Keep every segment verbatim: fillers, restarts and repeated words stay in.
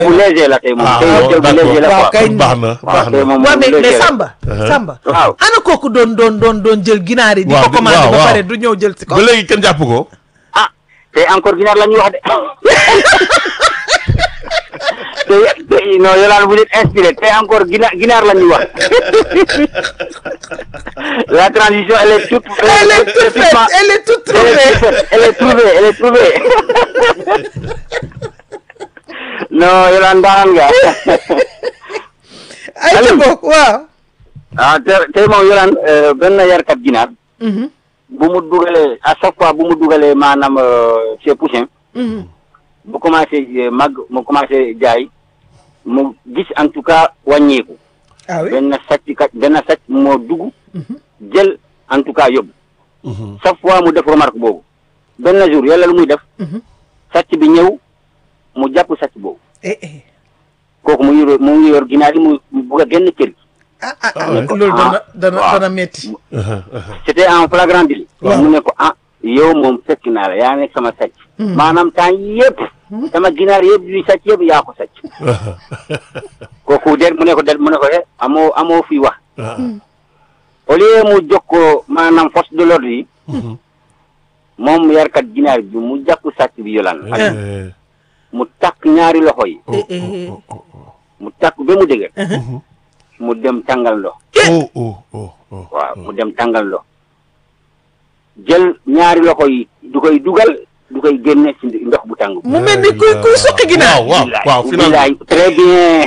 bu léger la tey moom. ah tey waaw jël bu léger la waaw quoi. kay baax na waaw baax tey na. moom waaw mais mais léger la. Samba. Samba. waaw. ana kooku doon doon doon doon doon jël ginaar yi. di waaw ko commandé waaw, ba waaw. pare du ñëw jël si ko. ba léegi kenn jàpp ko. ah tey encore ginaar la ñuy wax de. tey tey non Yolande vous êtes inspiré tey encore ginaar ginaar la ñuy wax. la transition elle est toute. Elle est toute faite, elle est toute trouvée. Elle est trouvée, elle est trouvée. non Yolande daan nga. ay ca bokk waaw. ah te tey moom Yolande benn yarkat ginaar. Mhm, bu mu dugalee à chaque fois bu mu dugalee maanaam ses poussins. mhm. bu commencé màgg mu commencé jaay mu gis en tout cas wàññeeku. ah oui. benn sàcc kat benn sàcc moo dugg. jël en tout cas yóbbu. chaque fois mu def remarque boobu. benn jour yàlla lu muy def. Mhm. sàcc bi ñëw mu jàpp sàcc boobu. eh eh. kooku mu ngi yor mu ngi yor ginaar yi mu mu bugg a génn kër gi. ah ah ah Ah ouais. loolu dana dana waaw. dana metti. c'était en flagrant délit. Waaw. mu ne ko ah yow moom fekk naa la yaa nekk sama sàcc. maanaam temps yëpp. sama ginaar yëpp yuy sàcc yëpp yaa ko sàcc. kooku der mu ne ko der mu ne ko eh amoo amoo fii wax. au lieu mu jox ko maanaam force de l'ordre yi. moom yarkat ginaar bi mu jàpp sàcc bi Yolande. Eh, mu takk ñaari loxo yi. eh eh. mu takk ba mu dëgër. mu dem tàngal ndox. oh oh oh oh. waaw mu dem tàngal ndox. jël ñaari loxo yi du koy dugal du koy génne ci ndox bu tàng. mu mel ni kuy kuy suqi ginaar. waaw waaw waaw finalement bilaay très bien.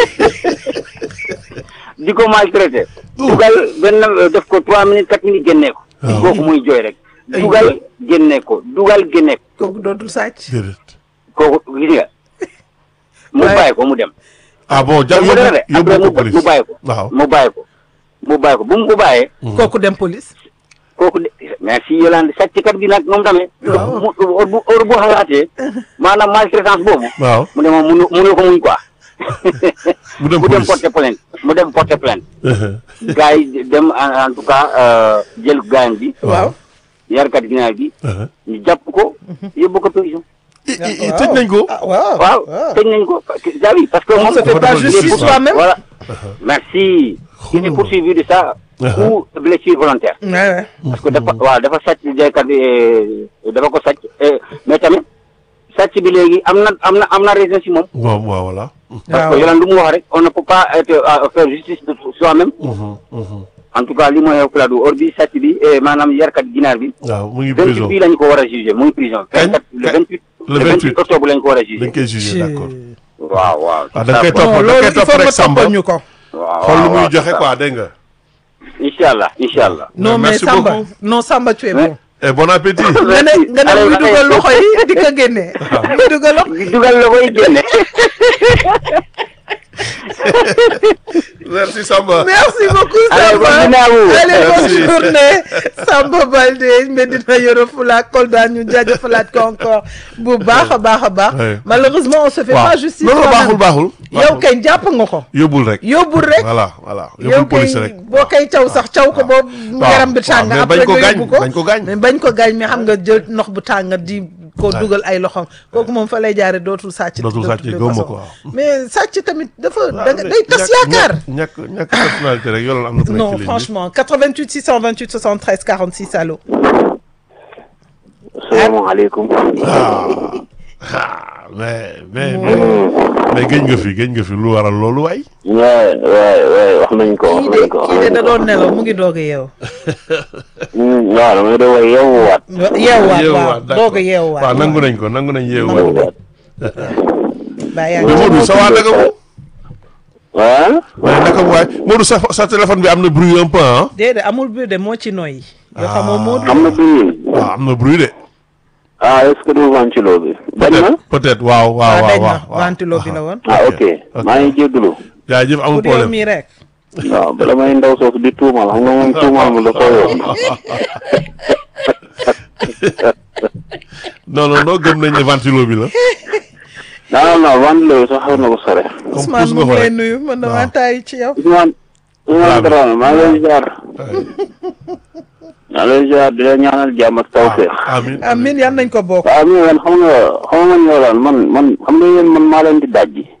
di ko maltraité. dugal benn def ko trois minutes quatre minutes génne ko. waaw. kooku muy jooy rek. dugal génne ko dugal génne ko. kooku dootul sàcc. déedéet. kooku gis nga. mu Waaye- bàyyi ko mu dem. ah bon ja mu dara de yóbbu après yóbbu mu ko police. mu bàyyi ko. waaw. mu bàyyi ko mu bàyyi ko bu mu ko bàyyee. kooku dem police. kooku de merci Yolande sàcckat bi nag moom tamit. waaw. mu heure bu heure bu xalaatee. maanaam maltraitance boobu. waaw. mu ne moom munu munu ko muñ quoi. mu dem mu dem police. porter plainte mu dem porter plainte. gars yi dem en en tout cas euh, jël gaañ bi. waaw. yarkat ginaar bi. ñu jàpp ko. yóbbu ko prison. i i i tëj nañ ko. ah waaw. waaw tëj nañ ko jawi parce que On moom se fait pas dafa justice defal soi-même. voilà merci. il est poursuivi de ça. ou blessure volontaire. Ouais, ouais. parce que dafa waaw dafa sàcc jaaykat bi dafa ko sàcc mais tamit sàcc bi léegi am na am na am na raison si moom. waaw waaw voilà. parce waaw. que Yolande lu mu wax rek on ne peut pas être à faire justice de soi-même. en tout cas li mooy Fuladu or bi sàcc bi maanaam yarkat ginaar bi. waaw mu ngi vingt-huit prison. bii lañ ko war a jugé muy prison. Kañ? le vingt-huit Le le vingt-huit octobre lañ ko war a jugé. dañ koy jugé d'accord. waaw waaw. ah da nga koy topp non da nga loolu koy il topp faut rek nga Samba. toppal ñu ko. waaw xool lu muy waaw, joxe c'est ça. quoi dégg nga. incha allah incha allah. non mais merci Samba beaucoup. non Samba tu es Ouais. bon. et bon appétit. nga ne nga ne Allez, muy allez. dugal loxo yi di ko génne. muy dugal loxo. di dugal la koy génne. merci Samba. Merci beaucoup Allez, Samba. bonne journée à vous. Allez, bonne Merci. journée. Samba Baldé Medina Yoro Fula Kolda ñu jaajëfalaat ko encore bu baax a baax a baax. Ouais. Malheureusement on se fait waaw pas justice. non non toi-même. baaxul baaxul. yow kay jàpp nga ko. yóbbul rek. yóbbul rek. voilà voilà yow yóbbul kay police rek. boo koy caw sax caw ko boobu. waaw, yaram bi waaw, tàng mais après bañ ko nga gaañ, yóbbu ko bañ ko gaañ. mais bañ ko gaañ mais xam nga jël ndox bu tàng di ko dugal ay loxoom kooku moom fa lay jaare dootul sàcc. dootul sàcc de toute gëmuma façon. ko waaw. mais sàcc tamit dafa da nga ñàkk- day tas yaakaar. ñàkk ñàkk personnalité rek yow la am na ku nekk ci Non, ligne bi. franchement. quatre-vingt-huit six cent vingt-huit soixante-treize quarante-six, allô. salaamaaleykum. ah ah mais mais mais mais géej nga fi géej nga fi lu waral loolu waay. waay waay waay wax nañ ko wax kii nañ de ko wax kii de nañ da ko. doon nelaw mu ngi doog a yeew. Hmm, waaw damay doon wax yeewuwaat. yeewuwaat waaw d'accord. doog a yeewuwaat. waaw nangu nañ ko nangu nañ yeewuwaat. yeewuwaat. Baa yaa mais ngi Modou sa waa naka mu. ah. waaye naka mu waay Modou sa sa téléphone bi am na bruit un peu ah. déedéet amul biir de moo ci noyyi. yoo xamoo Modou. am na bruit. waaw am na bruit de. ah est-ce que du ventilo bi. bañ na. peut-être peut-être waaw waaw waaw waaw dañ waaw. na ventilo bi la woon. ah ok maa ngi jégalu. jaajëf amul pour yow problème. mii rek. waaw bala may ndaw soosu di tuumal xam nga moom tuumal ma dafa yomb. non non non gëm nañ ne ventilo bi la. non non ventilo bi sax xaw na ko sore. comme Ousmane pousse mu nga ko ngi lay rek. nuyu mën na waaw. maa taay ci yow. Ousmane Ousmane Dramé maa ngi leen di jaar. maa ngi leen di jaar di leen ñaanal jàmm ak tawfeex. amiin amiin yan nañ ko bokk. waaw mais man xam nga xam nga man ñoo daan man man xam nga yéen man maa leen di dajji.